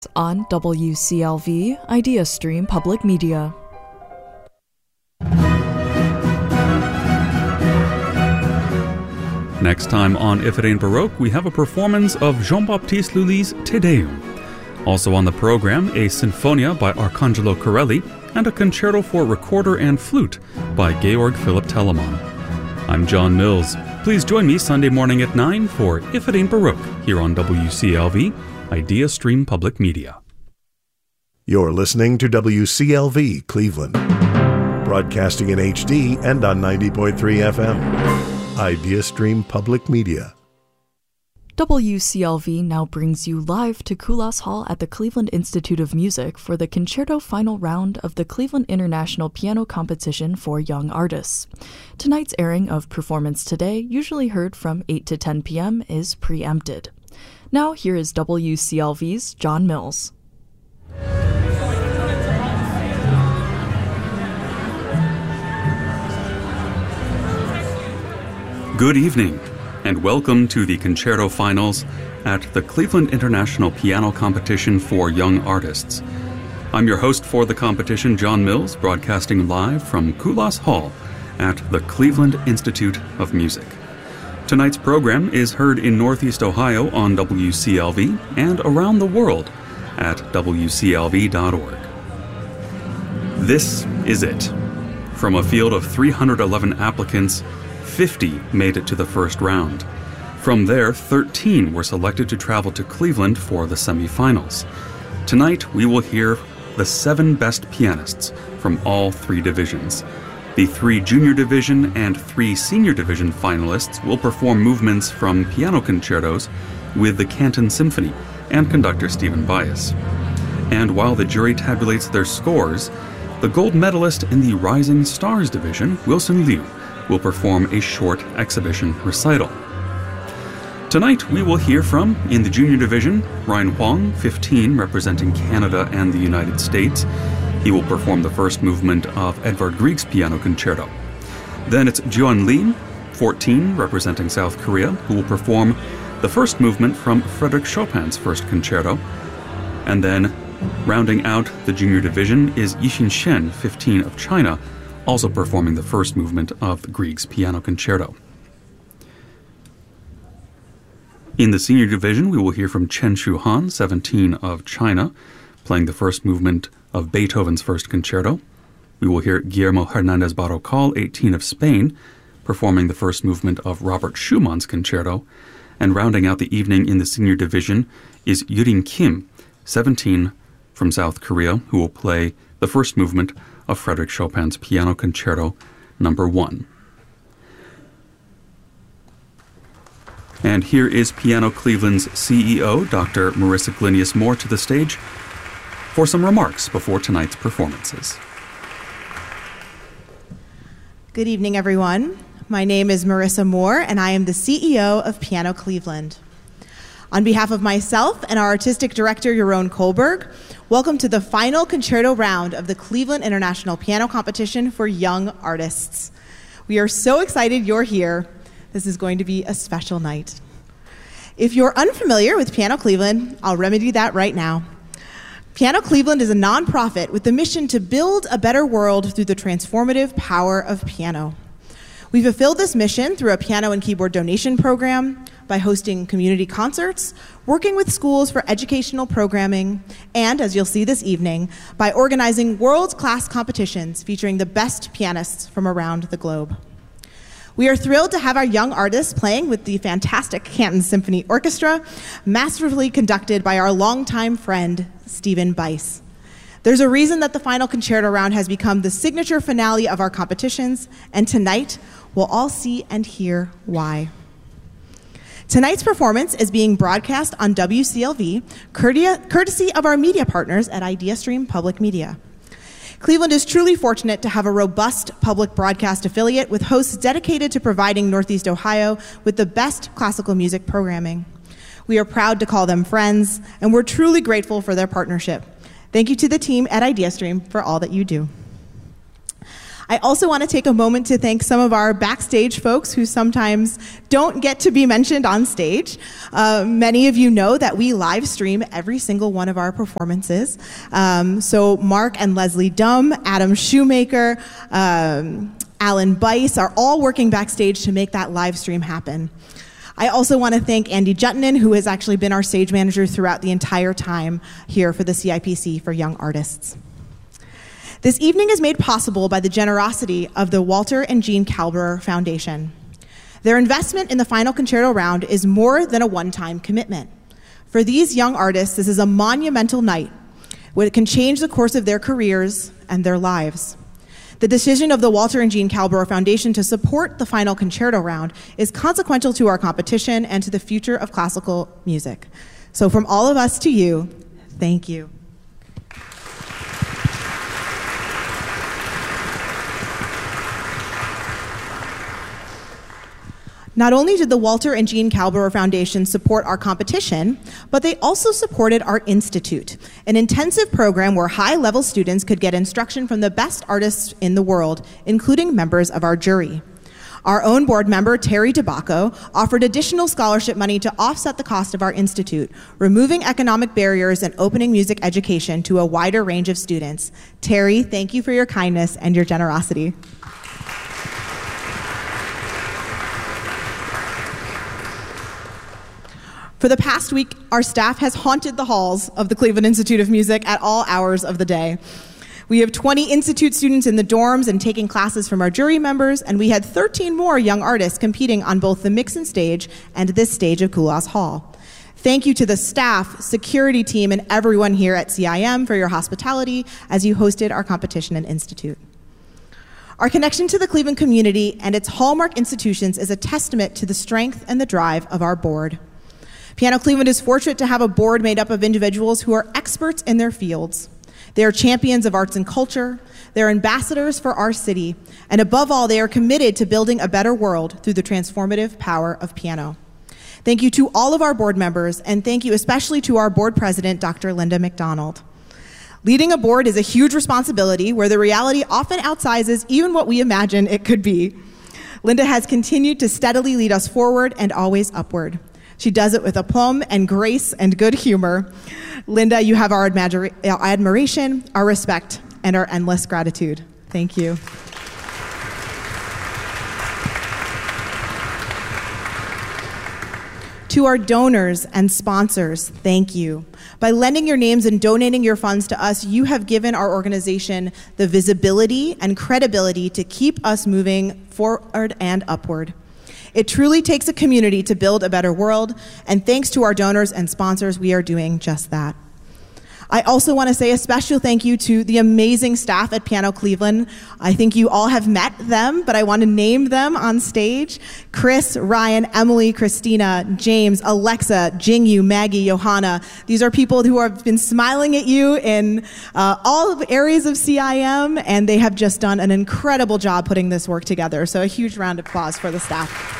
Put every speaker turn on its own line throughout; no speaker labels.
On WCLV Idea Stream Public Media.
Next time on If It Ain't Baroque, we have a performance of Jean-Baptiste Lully's Te Deum. Also on the program, a Sinfonia by Arcangelo Corelli and a concerto for recorder and flute by Georg Philipp Telemann. I'm John Mills. Please join me Sunday morning at 9 for If It Ain't Baroque here on WCLV Idea Stream Public Media.
You're listening to WCLV Cleveland, broadcasting in HD and on 90.3 FM. Idea Stream Public Media.
WCLV now brings you live to Kulas Hall at the Cleveland Institute of Music for the Concerto Final Round of the Cleveland International Piano Competition for Young Artists. Tonight's airing of Performance Today, usually heard from 8 to 10 p.m., is preempted. Now here is WCLV's John Mills.
Good evening, and welcome to the Concerto Finals at the Cleveland International Piano Competition for Young Artists. I'm your host for the competition, John Mills, broadcasting live from Kulas Hall at the Cleveland Institute of Music. Tonight's program is heard in Northeast Ohio on WCLV and around the world at WCLV.org. This is it. From a field of 311 applicants, 50 made it to the first round. From there, 13 were selected to travel to Cleveland for the semifinals. Tonight, we will hear the 7 best pianists from all 3 divisions. The 3 junior division and 3 senior division finalists will perform movements from piano concertos with the Canton Symphony and conductor Stephen Bias. And while the jury tabulates their scores, the gold medalist in the Rising Stars division, Wilson Liu, will perform a short exhibition recital. Tonight we will hear from, in the junior division, Ryan Huang, 15, representing Canada and the United States. He will perform the first movement of Edvard Grieg's piano concerto. Then it's Juan Lee, 14, representing South Korea, who will perform the first movement from Frédéric Chopin's first concerto. And then, rounding out the junior division, is Yixin Shen, 15, of China, also performing the first movement of Grieg's piano concerto. In the senior division, we will hear from Chen Shuhan, 17, of China, playing the first movement of Beethoven's first concerto. We will hear Guillermo Hernández Barrocal, 18, of Spain, performing the first movement of Robert Schumann's concerto. And rounding out the evening in the senior division is Yurin Kim, 17, from South Korea, who will play the first movement of Frédéric Chopin's Piano Concerto No. 1. And here is Piano Cleveland's CEO, Dr. Marissa Glinius Moore, to the stage for some remarks before tonight's performances.
Good evening, everyone. My name is Marissa Moore, and I am the CEO of Piano Cleveland. On behalf of myself and our artistic director, Yaron Kohlberg, welcome to the final concerto round of the Cleveland International Piano Competition for Young Artists. We are so excited you're here. This is going to be a special night. If you're unfamiliar with Piano Cleveland, I'll remedy that right now. Piano Cleveland is a nonprofit with the mission to build a better world through the transformative power of piano. We fulfill this mission through a piano and keyboard donation program, by hosting community concerts, working with schools for educational programming, and, as you'll see this evening, by organizing world-class competitions featuring the best pianists from around the globe. We are thrilled to have our young artists playing with the fantastic Canton Symphony Orchestra, masterfully conducted by our longtime friend, Stephen Bice. There's a reason that the final concerto round has become the signature finale of our competitions, and tonight we'll all see and hear why. Tonight's performance is being broadcast on WCLV, courtesy of our media partners at IdeaStream Public Media. Cleveland is truly fortunate to have a robust public broadcast affiliate with hosts dedicated to providing Northeast Ohio with the best classical music programming. We are proud to call them friends, and we're truly grateful for their partnership. Thank you to the team at IdeaStream for all that you do. I also want to take a moment to thank some of our backstage folks who sometimes don't get to be mentioned on stage. Many of you know that we live stream every single one of our performances. So Mark and Leslie Dumm, Adam Shoemaker, Alan Bice are all working backstage to make that live stream happen. I also want to thank Andy Juttinen, who has actually been our stage manager throughout the entire time here for the CIPC for Young Artists. This evening is made possible by the generosity of the Walter and Jean Kalberer Foundation. Their investment in the final concerto round is more than a one-time commitment. For these young artists, this is a monumental night where it can change the course of their careers and their lives. The decision of the Walter and Jean Kalberer Foundation to support the final concerto round is consequential to our competition and to the future of classical music. So from all of us to you, thank you. Not only did the Walter and Jean Kalberer Foundation support our competition, but they also supported our institute, an intensive program where high-level students could get instruction from the best artists in the world, including members of our jury. Our own board member, Terry DeBacco, offered additional scholarship money to offset the cost of our institute, removing economic barriers and opening music education to a wider range of students. Terry, thank you for your kindness and your generosity. For the past week, our staff has haunted the halls of the Cleveland Institute of Music at all hours of the day. We have 20 Institute students in the dorms and taking classes from our jury members, and we had 13 more young artists competing on both the Mixon stage and this stage of Kulas Hall. Thank you to the staff, security team, and everyone here at CIM for your hospitality as you hosted our competition and institute. Our connection to the Cleveland community and its hallmark institutions is a testament to the strength and the drive of our board. Piano Cleveland is fortunate to have a board made up of individuals who are experts in their fields. They are champions of arts and culture, they're ambassadors for our city, and above all, they are committed to building a better world through the transformative power of piano. Thank you to all of our board members, and thank you especially to our board president, Dr. Linda McDonald. Leading a board is a huge responsibility where the reality often outsizes even what we imagine it could be. Linda has continued to steadily lead us forward and always upward. She does it with aplomb and grace and good humor. Linda, you have our admiration, our respect, and our endless gratitude. Thank you. To our donors and sponsors, thank you. By lending your names and donating your funds to us, you have given our organization the visibility and credibility to keep us moving forward and upward. It truly takes a community to build a better world, and thanks to our donors and sponsors, we are doing just that. I also want to say a special thank you to the amazing staff at Piano Cleveland. I think you all have met them, but I want to name them on stage. Chris, Ryan, Emily, Christina, James, Alexa, Jingyu, Maggie, Johanna. These are people who have been smiling at you in all of areas of CIM, and they have just done an incredible job putting this work together. So a huge round of applause for the staff.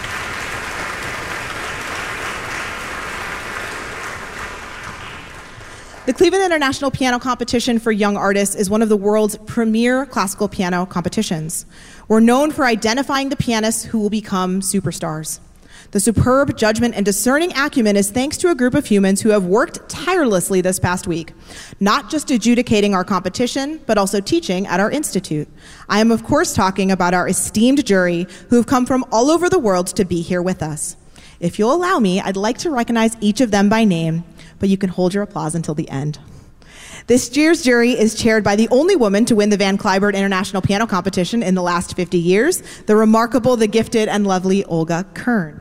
The Cleveland International Piano Competition for Young Artists is one of the world's premier classical piano competitions. We're known for identifying the pianists who will become superstars. The superb judgment and discerning acumen is thanks to a group of humans who have worked tirelessly this past week, not just adjudicating our competition, but also teaching at our institute. I am, of course, talking about our esteemed jury who have come from all over the world to be here with us. If you'll allow me, I'd like to recognize each of them by name, but you can hold your applause until the end. This year's jury is chaired by the only woman to win the Van Cliburn International Piano Competition in the last 50 years, the remarkable, the gifted, and lovely Olga Kern.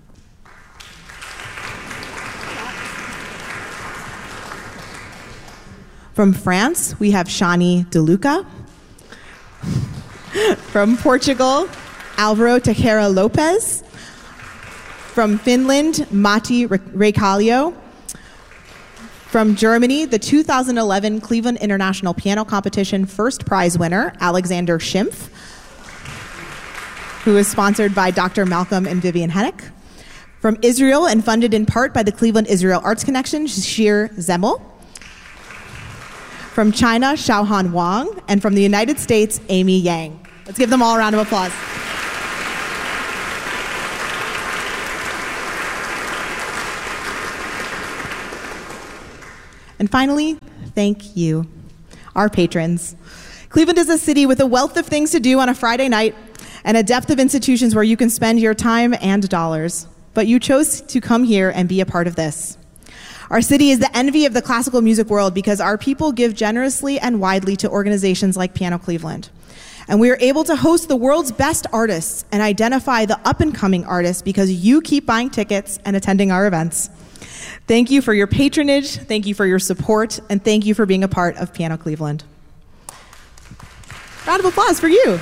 From France, we have Shani DeLuca. From Portugal, Alvaro Teixeira Lopez. From Finland, Matti Reicalio. From Germany, the 2011 Cleveland International Piano Competition first prize winner, Alexander Schimpf, who is sponsored by Dr. Malcolm and Vivian Hennick. From Israel and funded in part by the Cleveland Israel Arts Connection, Shir Zemel. From China, Xiaohan Wang. And from the United States, Amy Yang. Let's give them all a round of applause. And finally, thank you, our patrons. Cleveland is a city with a wealth of things to do on a Friday night and a depth of institutions where you can spend your time and dollars. But you chose to come here and be a part of this. Our city is the envy of the classical music world because our people give generously and widely to organizations like Piano Cleveland. And we are able to host the world's best artists and identify the up-and-coming artists because you keep buying tickets and attending our events. Thank you for your patronage, thank you for your support, and thank you for being a part of Piano Cleveland. Round of applause for you.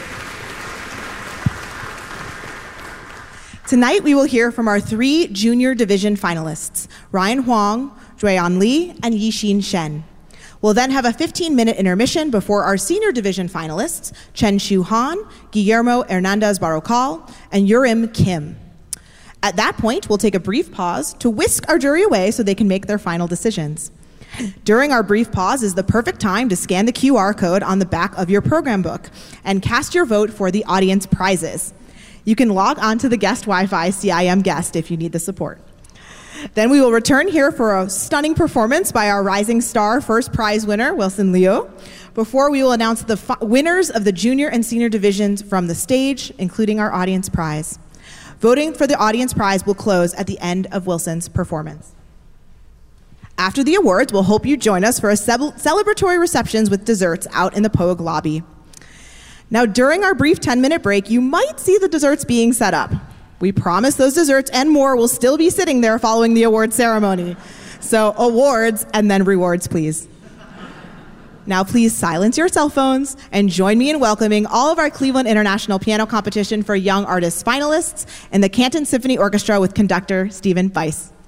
Tonight, we will hear from our 3 junior division finalists, Ryan Huang, Jueyan Lee, and Yixin Shen. We'll then have a 15-minute intermission before our senior division finalists, Chen Shu Han, Guillermo Hernandez Barrocal, and Yurim Kim. At that point, we'll take a brief pause to whisk our jury away so they can make their final decisions. During our brief pause is the perfect time to scan the QR code on the back of your program book and cast your vote for the audience prizes. You can log on to the guest Wi-Fi CIM guest if you need the support. Then we will return here for a stunning performance by our Rising Star first prize winner, Wilson Liu, before we will announce the winners of the junior and senior divisions from the stage, including our audience prize. Voting for the audience prize will close at the end of Wilson's performance. After the awards, we'll hope you join us for a celebratory receptions with desserts out in the Pogue lobby. Now, during our brief 10-minute break, you might see the desserts being set up. We promise those desserts and more will still be sitting there following the award ceremony. So awards and then rewards, please. Now, please silence your cell phones and join me in welcoming all of our Cleveland International Piano Competition for Young Artists finalists and the Canton Symphony Orchestra with conductor Stephen Weiss.